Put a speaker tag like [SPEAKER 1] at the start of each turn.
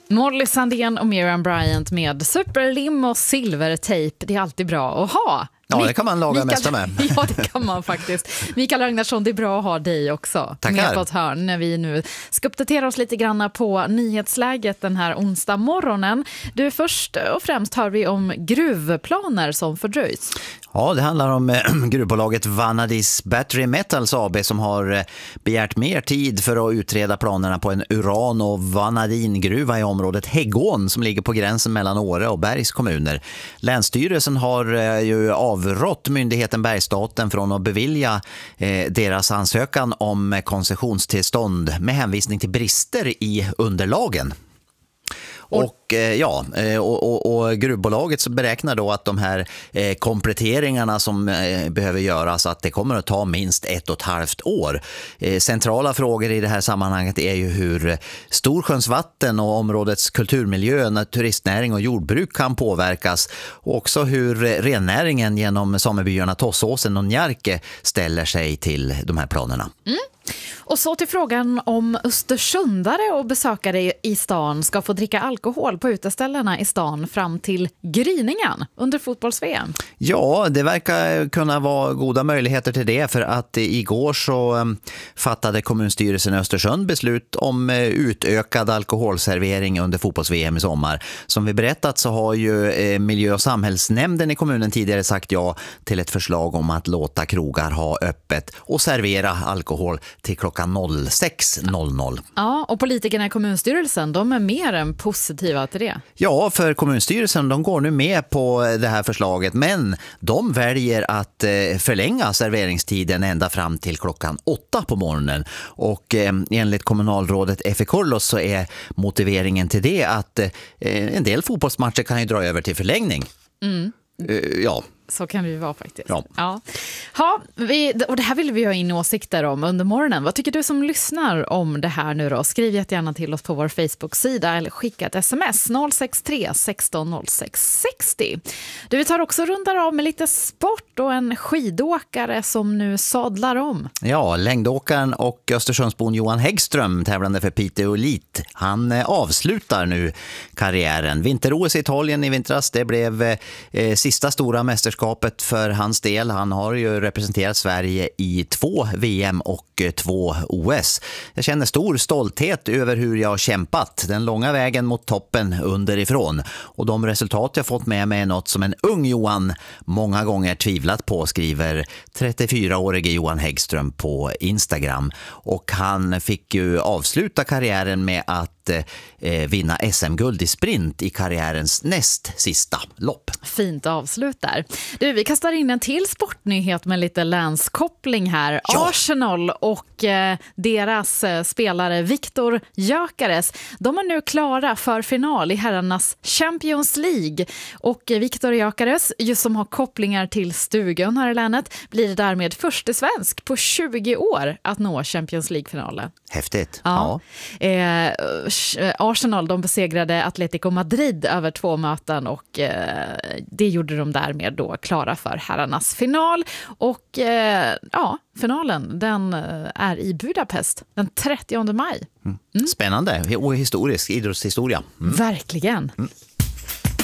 [SPEAKER 1] Molly Sandén och Miriam Bryant med superlim och silvertejp. Det är alltid bra att ha.
[SPEAKER 2] Ja, det kan man laga mesta med.
[SPEAKER 1] Ja, det kan man faktiskt. Mikael Ragnarsson, det är bra att ha dig också.
[SPEAKER 2] Tackar.
[SPEAKER 1] Med på ett hörn när vi nu ska uppdatera oss lite grann på nyhetsläget den här onsdag morgonen. Du, först och främst hör vi om gruvplaner som fördröjs.
[SPEAKER 2] Ja, det handlar om gruvbolaget Vanadis Battery Metals AB som har begärt mer tid för att utreda planerna på en uran- och vanadingruva i området Häggån som ligger på gränsen mellan Åre och Bergs kommuner. Länsstyrelsen har ju avrått myndigheten Bergsstaten från att bevilja deras ansökan om koncessionstillstånd med hänvisning till brister i underlagen. Och gruvbolaget så beräknar då att de här kompletteringarna som behöver göras, att det kommer att ta minst 1,5 år. Centrala frågor i det här sammanhanget är ju hur Storsjöns vatten och områdets kulturmiljö, turistnäring och jordbruk kan påverkas. Och också hur rennäringen genom samebyarna Tossåsen och Njarke ställer sig till de här planerna.
[SPEAKER 1] Och så till frågan om östersundare och besökare i stan ska få dricka alkohol på uteställena i stan fram till gryningen under fotbolls-VM.
[SPEAKER 2] Ja, det verkar kunna vara goda möjligheter till det, för att igår så fattade kommunstyrelsen i Östersund beslut om utökad alkoholservering under fotbolls-VM i sommar. Som vi berättat så har ju miljö- och samhällsnämnden i kommunen tidigare sagt ja till ett förslag om att låta krogar ha öppet och servera alkohol till klockan 06.00.
[SPEAKER 1] Ja, och politikerna i kommunstyrelsen, de är mer än positiva till det.
[SPEAKER 2] Ja, för kommunstyrelsen, de går nu med på det här förslaget, men de väljer att förlänga serveringstiden ända fram till klockan 8 på morgonen. Och enligt kommunalrådet Effe Kollos så är motiveringen till det att en del fotbollsmatcher kan ju dra över till förlängning. Ja.
[SPEAKER 1] Så kan det ju vara faktiskt.
[SPEAKER 2] Ja.
[SPEAKER 1] Och det här vill vi ha in åsikter om under morgonen. Vad tycker du som lyssnar om det här nu då? Skriv jättegärna till oss på vår Facebook-sida eller skicka ett sms 063 16 06 60. Vi tar också rundar av med lite sport och en skidåkare som nu sadlar om.
[SPEAKER 2] Ja, längdåkaren och Östersundsbon Johan Häggström, tävlande för Piteå Elite. Han avslutar nu karriären. Vinter-OS i Italien i vintras, det blev sista stora mästerskapet för hans del. Han har ju representerat Sverige i 2 VM och 2 OS. Jag känner stor stolthet över hur jag har kämpat den långa vägen mot toppen underifrån. Och de resultat jag fått med mig är något som en ung Johan många gånger tvivlat på, skriver 34-årige Johan Häggström på Instagram. Och han fick ju avsluta karriären med att vinna SM-guld i sprint i karriärens näst sista lopp.
[SPEAKER 1] Fint avslut där. Du, vi kastar in en till sportnyhet med lite länskoppling här. Ja. Arsenal och deras spelare Viktor Gyökeres, de är nu klara för final i herrarnas Champions League. Och Viktor Gyökeres, just som har kopplingar till stugan här i länet, blir därmed första svensk på 20 år att nå Champions League-finalen.
[SPEAKER 2] Häftigt.
[SPEAKER 1] Ja. Arsenal, de besegrade Atletico Madrid över 2 möten och det gjorde de därmed då klara för herrarnas final. Och finalen, den är i Budapest den 30 maj.
[SPEAKER 2] Spännande och historisk idrottshistoria.
[SPEAKER 1] Verkligen.